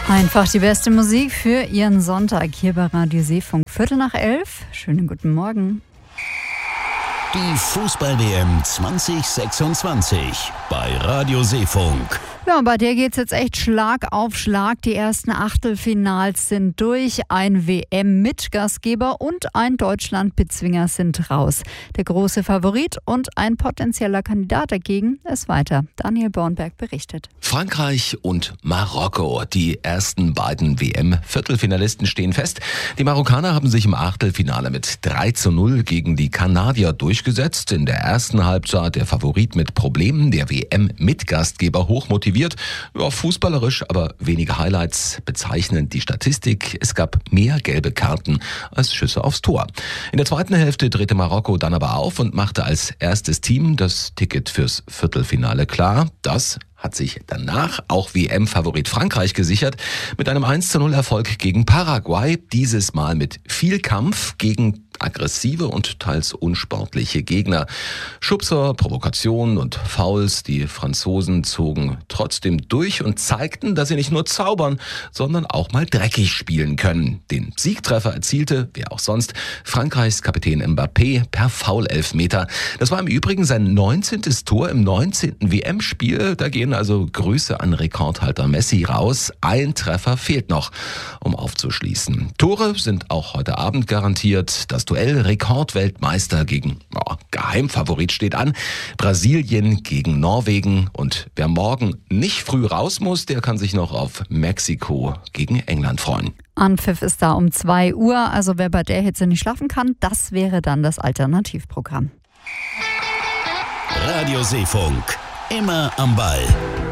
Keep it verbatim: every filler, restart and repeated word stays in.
Einfach die beste Musik für Ihren Sonntag hier bei Radio Seefunk. Viertel nach elf. Schönen guten Morgen. Die Fußball-W M zwanzig sechsundzwanzig bei Radio Seefunk. Ja, bei der geht's jetzt echt Schlag auf Schlag. Die ersten Achtelfinals sind durch. Ein W M-Mitgastgeber und ein Deutschland-Bezwinger sind raus. Der große Favorit und ein potenzieller Kandidat dagegen ist weiter. Daniel Bornberg berichtet. Frankreich und Marokko. Die ersten beiden W M-Viertelfinalisten stehen fest. Die Marokkaner haben sich im Achtelfinale mit drei zu null gegen die Kanadier durchgesetzt. In der ersten Halbzeit der Favorit mit Problemen, der W M-Mitgastgeber hochmotiviert. Ja, fußballerisch, aber wenige Highlights. Bezeichnend die Statistik. Es gab mehr gelbe Karten als Schüsse aufs Tor. In der zweiten Hälfte drehte Marokko dann aber auf und machte als erstes Team das Ticket fürs Viertelfinale klar. Das hat sich danach auch W M-Favorit Frankreich gesichert mit einem eins zu null Erfolg gegen Paraguay. Dieses Mal mit viel Kampf gegen aggressive und teils unsportliche Gegner. Schubser, Provokationen und Fouls. Die Franzosen zogen trotzdem durch und zeigten, dass sie nicht nur zaubern, sondern auch mal dreckig spielen können. Den Siegtreffer erzielte, wer auch sonst, Frankreichs Kapitän Mbappé per Foul-Elfmeter. Das war im Übrigen sein neunzehntes Tor im neunzehnten W M-Spiel. Da gehen also Grüße an Rekordhalter Messi raus. Ein Treffer fehlt noch, um aufzuschließen. Tore sind auch heute Abend garantiert. Das Duell Rekordweltmeister gegen oh, Geheimfavorit steht an. Brasilien gegen Norwegen. Und wer morgen nicht früh raus muss, der kann sich noch auf Mexiko gegen England freuen. Anpfiff ist da um zwei Uhr. Also wer bei der Hitze nicht schlafen kann, das wäre dann das Alternativprogramm. Radio Seefunk. Immer am Ball.